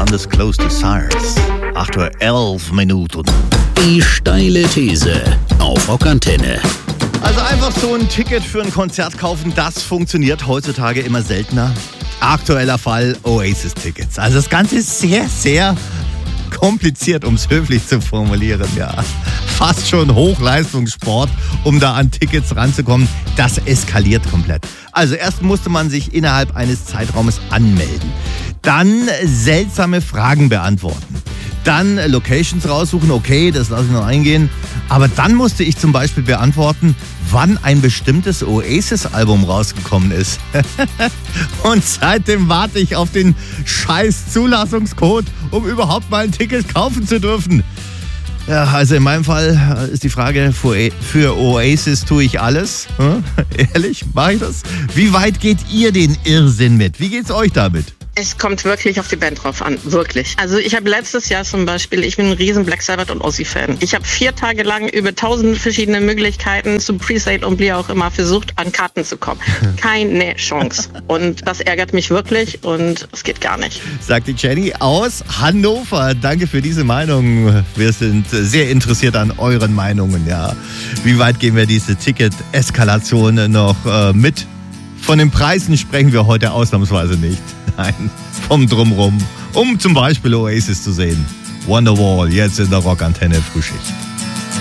Undisclosed Desires. 8:11 Minuten. Die steile These auf Rockantenne. Also einfach so ein Ticket für ein Konzert kaufen, das funktioniert heutzutage immer seltener. Aktueller Fall Oasis-Tickets. Also das Ganze ist sehr, sehr kompliziert, um es höflich zu formulieren, ja. Fast schon Hochleistungssport, um da an Tickets ranzukommen. Das eskaliert komplett. Also erst musste man sich innerhalb eines Zeitraumes anmelden. Dann seltsame Fragen beantworten. Dann Locations raussuchen, okay, das lasse ich noch eingehen. Aber dann musste ich zum Beispiel beantworten, wann ein bestimmtes Oasis-Album rausgekommen ist. Und seitdem warte ich auf den scheiß Zulassungscode, um überhaupt mal ein Ticket kaufen zu dürfen. Ja, also in meinem Fall ist die Frage, für Oasis tue ich alles. Ehrlich, mache ich das? Wie weit geht ihr den Irrsinn mit? Wie geht's euch damit? Es kommt wirklich auf die Band drauf an, wirklich. Also ich habe letztes Jahr zum Beispiel, ich bin ein riesen Black Sabbath und Ozzy-Fan. Ich habe 4 Tage lang über 1000 verschiedene Möglichkeiten zu Presale und wie auch immer versucht, an Karten zu kommen. Keine Chance. Und das ärgert mich wirklich und es geht gar nicht. Sagt die Jenny aus Hannover. Danke für diese Meinung. Wir sind sehr interessiert an euren Meinungen. Ja. Wie weit gehen wir diese Ticket-Eskalation noch mit? Von den Preisen sprechen wir heute ausnahmsweise nicht. Nein, vom Drumrum, um zum Beispiel Oasis zu sehen. Wonderwall, jetzt in der Rockantenne Frühschicht.